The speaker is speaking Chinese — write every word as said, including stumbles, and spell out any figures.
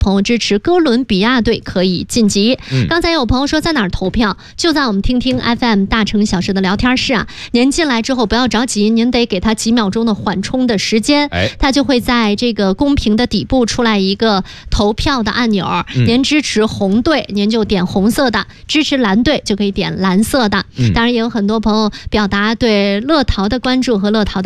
朋友支持哥伦比亚队可以晋级。 嗯、 刚才有朋友说在哪儿投票，就在我们听听 F M 大城小事的聊天室啊。您进来之后不要着急，您得给他几秒钟的缓冲的时间， 哎， 他就会在这个公屏的底部出来一个投票的按钮。嗯、您支持红队，您就点红色的；支持蓝队就可以点蓝色的。 嗯、 当然，也有很多朋友表达对乐淘的关注和乐淘的